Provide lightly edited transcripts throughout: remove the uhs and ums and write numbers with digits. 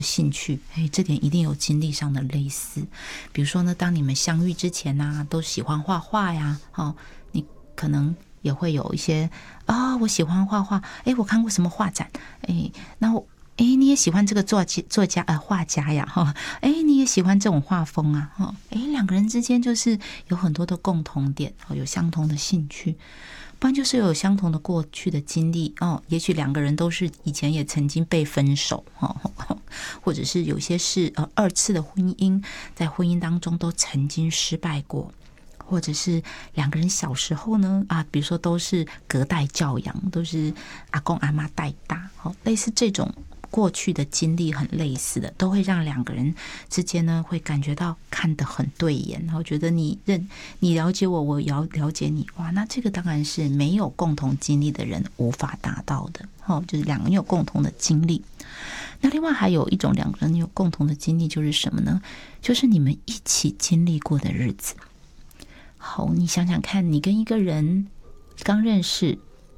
兴趣，这点一定有经历上的类似。比如说呢，当你们相遇之前啊，都喜欢画画呀，你可能也会有一些我喜欢画画，我看过什么画展，然后你也喜欢这个作家画家呀，你也喜欢这种画风啊，两个人之间就是有很多的共同点，有相同的兴趣，不然就是有相同的过去的经历也许两个人都是以前也曾经被分手或者是有些是二次的婚姻，在婚姻当中都曾经失败过，或者是两个人小时候呢比如说都是隔代教养，都是阿公阿嬷带大，类似这种过去的经历很类似的，都会让两个人之间呢会感觉到看得很对眼，然后觉得你了解我，我也了解你，哇，那这个当然是没有共同经历的人无法达到的，就是两个人有共同的经历。那另外还有一种两个人有共同的经历就是什么呢？就是你们一起经历过的日子。好，你想想看，你跟一个人刚认识，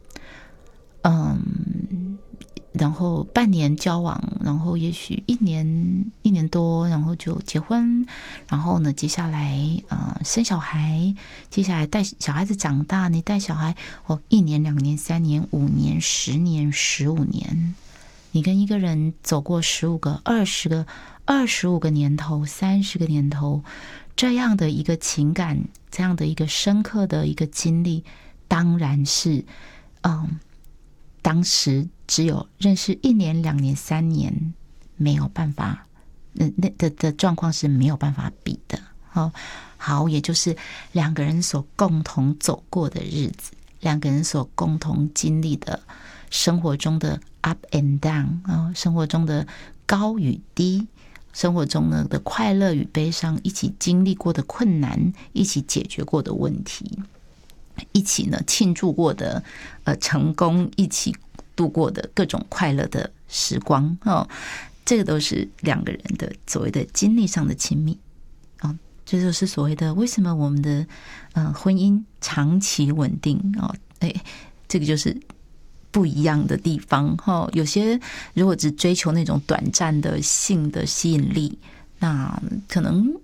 然后半年交往，然后也许一年多，然后就结婚，然后呢，接下来生小孩，接下来带小孩子长大，你带小孩1年、2年、3年、5年、10年、15年，你跟一个人走过15个、20个、25个年头、30个年头，这样的一个情感，这样的一个深刻的一个经历，当然是当时只有认识1年、2年、3年没有办法，的状况是没有办法比的。好，也就是两个人所共同走过的日子，两个人所共同经历的生活中的 up and down，生活中的高与低，生活中的快乐与悲伤，一起经历过的困难，一起解决过的问题，一起呢庆祝过的成功，一起度过的各种快乐的时光这个都是两个人的所谓的经历上的亲密这就是所谓的为什么我们的婚姻长期稳定这个就是不一样的地方有些如果只追求那种短暂的性的吸引力，那可能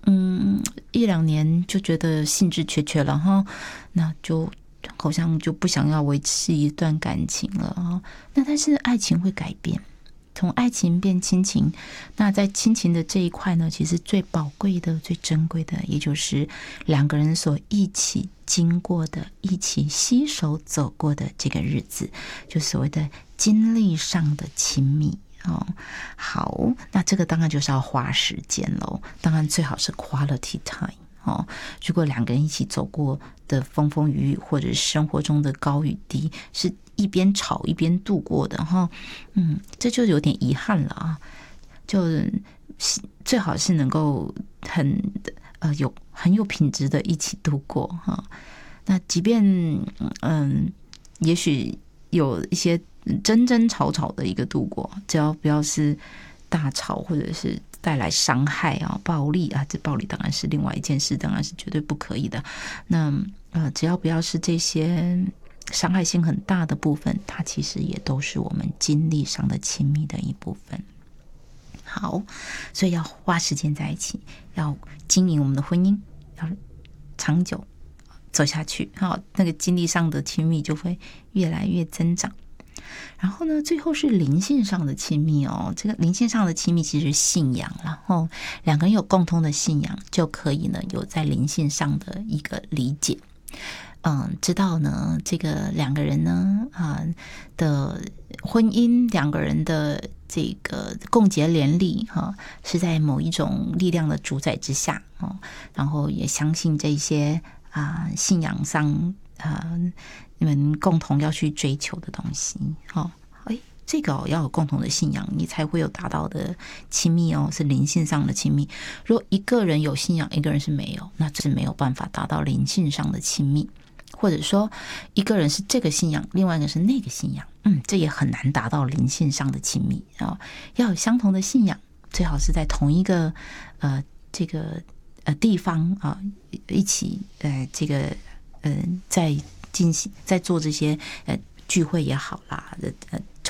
1-2年就觉得兴致缺缺了那就好像就不想要维持一段感情了那但是爱情会改变，从爱情变亲情，那在亲情的这一块呢，其实最宝贵的、最珍贵的，也就是两个人所一起经过的、一起携手走过的这个日子，就所谓的经历上的亲密好，那这个当然就是要花时间咯，当然最好是 quality time如果两个人一起走过的风风雨雨，或者是生活中的高与低，是一边吵一边度过的这就有点遗憾了就最好是能够很有品质的一起度过那即便也许有一些争争吵吵的一个度过，只要不要是大吵或者是带来伤害暴力这暴力当然是另外一件事，当然是绝对不可以的。那只要不要是这些伤害性很大的部分，它其实也都是我们经历上的亲密的一部分。好，所以要花时间在一起，要经营我们的婚姻，要长久走下去那个经历上的亲密就会越来越增长。然后呢，最后是灵性上的亲密这个灵性上的亲密其实是信仰啦两个人有共同的信仰，就可以呢有在灵性上的一个理解知道呢这个两个人呢的婚姻，两个人的这个共结连理是在某一种力量的主宰之下然后也相信这些信仰上你们共同要去追求的东西这个要有共同的信仰，你才会有达到的亲密是灵性上的亲密。如果一个人有信仰，一个人是没有，那这是没有办法达到灵性上的亲密。或者说一个人是这个信仰，另外一个是那个信仰这也很难达到灵性上的亲密要有相同的信仰，最好是在同一个这个地方一起这个在进行在做这些聚会也好啦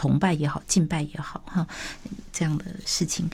崇拜也好，敬拜也好，哈，这样的事情。